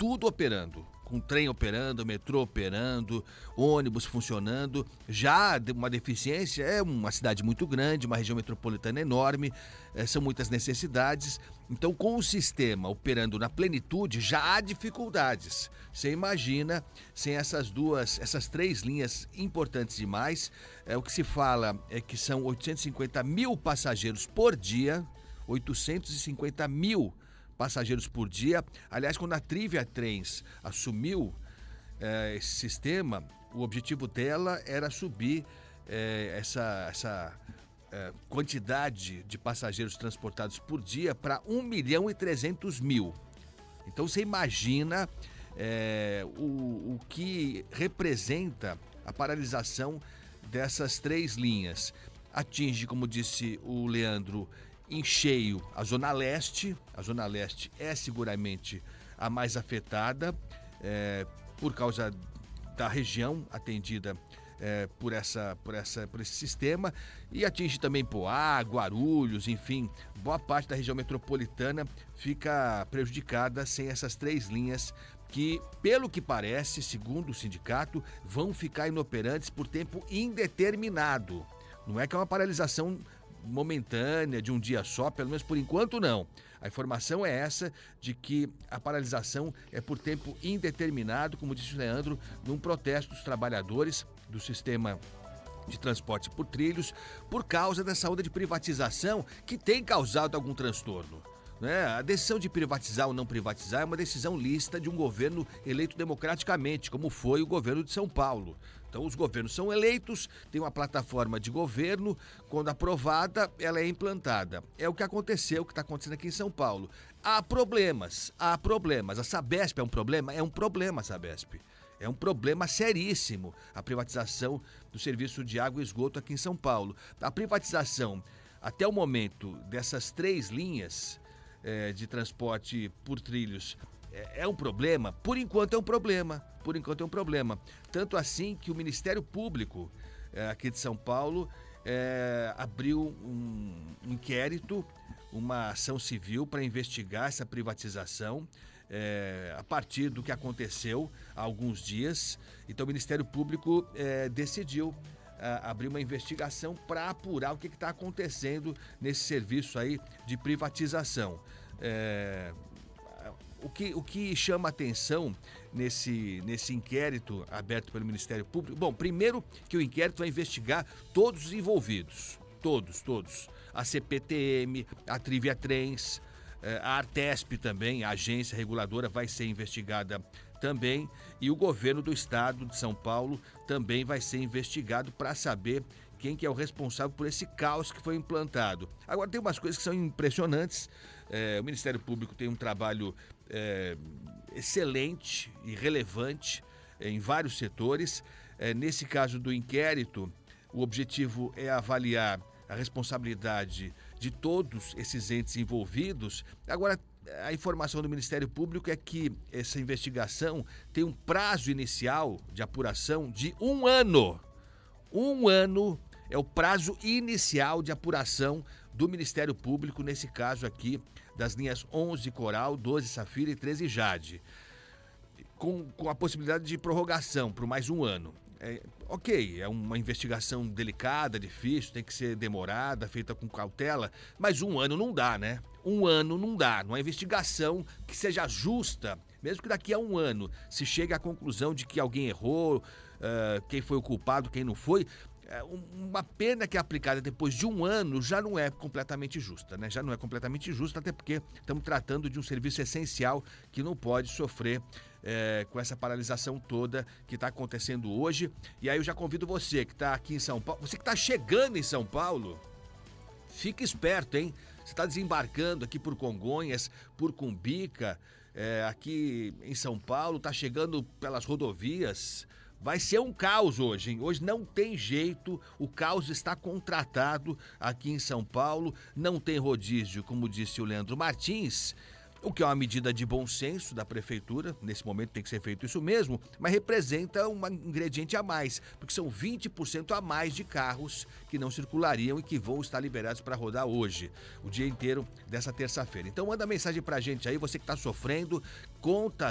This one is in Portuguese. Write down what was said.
tudo operando. Com trem operando, metrô operando, ônibus funcionando. Já uma deficiência, é uma cidade muito grande, uma região metropolitana enorme, são muitas necessidades. Então, com o sistema operando na plenitude, já há dificuldades. Você imagina, sem essas três linhas importantes demais, o que se fala é que são 850 mil passageiros por dia, 850 mil passageiros por dia. Aliás, quando a Trivia Trens assumiu esse sistema, o objetivo dela era subir essa quantidade de passageiros transportados por dia para 1.300.000. Então você imagina o que representa a paralisação dessas três linhas. Atinge, como disse o Leandro, em cheio a Zona Leste. A Zona Leste é seguramente a mais afetada por causa da região atendida por esse sistema, e atinge também Poá, Guarulhos, enfim, boa parte da região metropolitana fica prejudicada sem essas três linhas que, pelo que parece, segundo o sindicato, vão ficar inoperantes por tempo indeterminado. Não é que é uma paralisação momentânea, de um dia só, pelo menos por enquanto não. A informação é essa, de que a paralisação é por tempo indeterminado, como disse o Leandro, num protesto dos trabalhadores do sistema de transporte por trilhos, por causa dessa onda de privatização que tem causado algum transtorno. A decisão de privatizar ou não privatizar é uma decisão lícita de um governo eleito democraticamente, como foi o governo de São Paulo. Então, os governos são eleitos, tem uma plataforma de governo, quando aprovada, ela é implantada. É o que aconteceu, o que está acontecendo aqui em São Paulo. Há problemas. A Sabesp é um problema, a Sabesp. É um problema seríssimo a privatização do serviço de água e esgoto aqui em São Paulo. A privatização, até o momento, dessas três linhas de transporte por trilhos, é um problema? Por enquanto é um problema. Tanto assim que o Ministério Público aqui de São Paulo abriu um inquérito, uma ação civil para investigar essa privatização a partir do que aconteceu há alguns dias. Então o Ministério Público decidiu abrir uma investigação para apurar o que está acontecendo nesse serviço aí de privatização. O que chama atenção nesse inquérito aberto pelo Ministério Público? Bom, primeiro que o inquérito vai investigar todos os envolvidos, todos. A CPTM, a Trivia Trens, a Artesp também, a agência reguladora, vai ser investigada também, e o governo do estado de São Paulo também vai ser investigado para saber quem que é o responsável por esse caos que foi implantado. Agora, tem umas coisas que são impressionantes. O Ministério Público tem um trabalho excelente e relevante em vários setores. Nesse caso do inquérito, o objetivo é avaliar a responsabilidade de todos esses entes envolvidos. Agora, a informação do Ministério Público é que essa investigação tem um prazo inicial de apuração de 1 ano. 1 ano é o prazo inicial de apuração do Ministério Público, nesse caso aqui, das linhas 11 Coral, 12 Safira e 13 Jade, com a possibilidade de prorrogação por mais 1 ano. É uma investigação delicada, difícil, tem que ser demorada, feita com cautela, mas 1 ano não dá, né? 1 ano não dá. Numa investigação que seja justa, mesmo que daqui a 1 ano se chegue à conclusão de que alguém errou, quem foi o culpado, quem não foi, uma pena que é aplicada depois de 1 ano já não é completamente justa, né? Já não é completamente justa, até porque estamos tratando de um serviço essencial que não pode sofrer com essa paralisação toda que está acontecendo hoje. E aí eu já convido você que está aqui em São Paulo, você que está chegando em São Paulo, fique esperto, hein? Você está desembarcando aqui por Congonhas, por Cumbica, aqui em São Paulo, está chegando pelas rodovias. Vai ser um caos hoje, hein? Hoje não tem jeito, o caos está contratado aqui em São Paulo, não tem rodízio, como disse o Leandro Martins, o que é uma medida de bom senso da prefeitura, nesse momento tem que ser feito isso mesmo, mas representa um ingrediente a mais, porque são 20% a mais de carros que não circulariam e que vão estar liberados para rodar hoje, o dia inteiro dessa terça-feira. Então manda mensagem pra gente aí, você que está sofrendo, conta